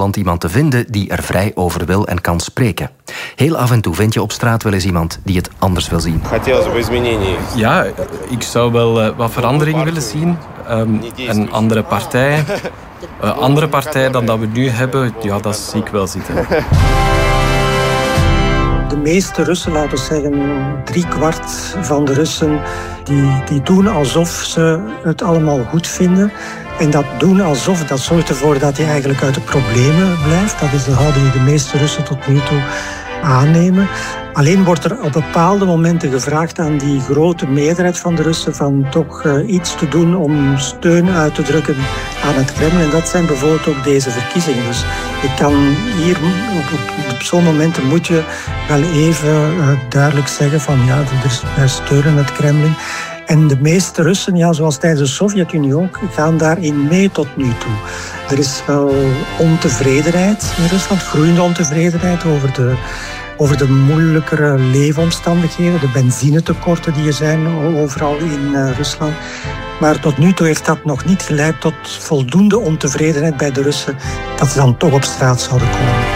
Rusland iemand te vinden die er vrij over wil en kan spreken. Heel af en toe vind je op straat wel eens iemand die het anders wil zien. Ja, ik zou wel wat verandering willen zien. Een andere partij. Andere partij dan dat we nu hebben, ja, dat zie ik wel zitten. De meeste Russen, laten we zeggen 3/4 van de Russen, die doen alsof ze het allemaal goed vinden. En dat doen alsof, dat zorgt ervoor dat je eigenlijk uit de problemen blijft. Dat is de houding die de meeste Russen tot nu toe aannemen. Alleen wordt er op bepaalde momenten gevraagd aan die grote meerderheid van de Russen van toch iets te doen om steun uit te drukken aan het Kremlin. En dat zijn bijvoorbeeld ook deze verkiezingen. Dus ik kan hier op zo'n momenten moet je wel even duidelijk zeggen van ja, wij steunen het Kremlin. En de meeste Russen, ja, zoals tijdens de Sovjet-Unie ook, gaan daarin mee tot nu toe. Er is wel ontevredenheid in Rusland, groeiende ontevredenheid over de moeilijkere leefomstandigheden, de benzinetekorten die er zijn overal in Rusland. Maar tot nu toe heeft dat nog niet geleid tot voldoende ontevredenheid bij de Russen dat ze dan toch op straat zouden komen.